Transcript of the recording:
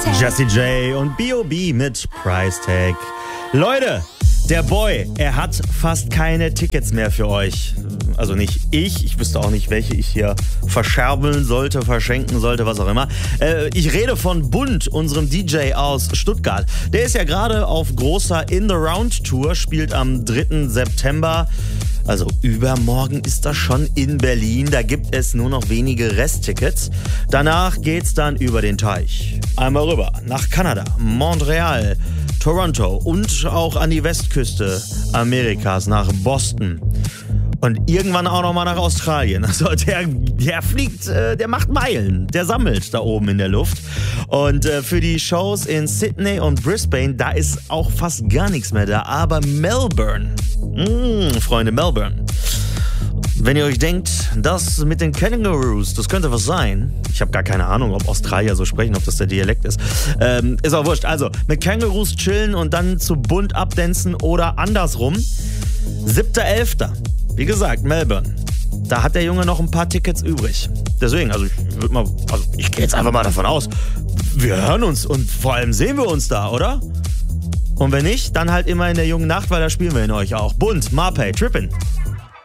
Jessie J und B.O.B. mit Price Tag. Leute, der Boy, er hat fast keine Tickets mehr für euch. Also nicht ich wüsste auch nicht, welche ich hier verscherbeln sollte, verschenken sollte, was auch immer. Ich rede von Bund, unserem DJ aus Stuttgart. Der ist ja gerade auf großer In the Round Tour, spielt am 3. September. Also übermorgen ist das schon in Berlin. Da gibt es nur noch wenige Resttickets. Danach geht's dann über den Teich. Einmal rüber nach Kanada, Montreal, Toronto und auch an die Westküste Amerikas, nach Boston. Und irgendwann auch nochmal nach Australien. Also der fliegt, der macht Meilen, der sammelt da oben in der Luft. Und für die Shows in Sydney und Brisbane, da ist auch fast gar nichts mehr da. Aber Melbourne, Freunde, Melbourne. Wenn ihr euch denkt, das mit den Kangaroos, das könnte was sein. Ich habe gar keine Ahnung, ob Australier so sprechen, ob das der Dialekt ist. Ist auch wurscht. Also, mit Kangaroos chillen und dann zu bunt abdancen oder andersrum. 7.11. Wie gesagt, Melbourne. Da hat der Junge noch ein paar Tickets übrig. Deswegen, ich gehe jetzt einfach mal davon aus, wir hören uns und vor allem sehen wir uns da, oder? Und wenn nicht, dann halt immer in der jungen Nacht, weil da spielen wir in euch auch. Bunt, Marpay, Trippin'.